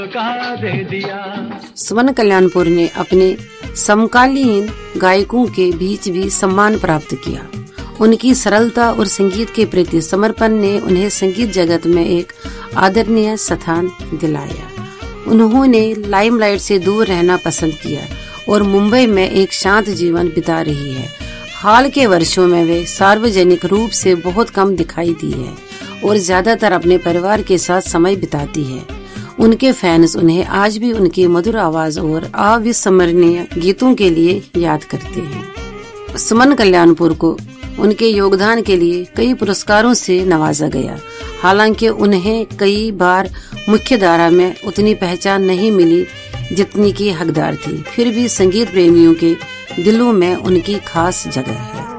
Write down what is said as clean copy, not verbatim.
सुमन कल्याणपुर ने अपने समकालीन गायकों के बीच भी सम्मान प्राप्त किया। उनकी सरलता और संगीत के प्रति समर्पण ने उन्हें संगीत जगत में एक आदरणीय स्थान दिलाया। उन्होंने लाइमलाइट से दूर रहना पसंद किया और मुंबई में एक शांत जीवन बिता रही है। हाल के वर्षों में वे सार्वजनिक रूप से बहुत कम दिखाई दी है और ज्यादातर अपने परिवार के साथ समय बिताती है। उनके फैंस उन्हें आज भी उनकी मधुर आवाज और अविस्मरणीय गीतों के लिए याद करते हैं। सुमन कल्याणपुर को उनके योगदान के लिए कई पुरस्कारों से नवाजा गया। हालांकि उन्हें कई बार मुख्य धारा में उतनी पहचान नहीं मिली जितनी की हकदार थी, फिर भी संगीत प्रेमियों के दिलों में उनकी खास जगह है।